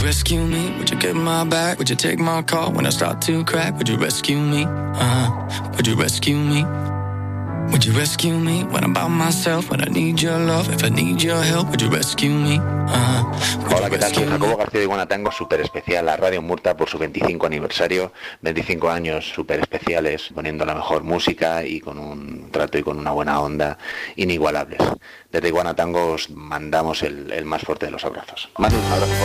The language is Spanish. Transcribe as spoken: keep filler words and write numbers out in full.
rescue me? Would you get my back? Would you take my call when I start to crack? Would you rescue me? Uh-huh. Would you rescue me? Would you rescue me when I'm by myself? When I need your love, if I need your help, would you rescue me? Uh-huh. Hola, ¿qué tal? Soy Jacobo García de Iguanatango, súper especial a Radio Murta por su veinticinco aniversario, veinticinco años súper especiales, poniendo la mejor música y con un trato y con una buena onda inigualables. Desde Iguanatango os mandamos el, el más fuerte de los abrazos. Mando un abrazo fuerte.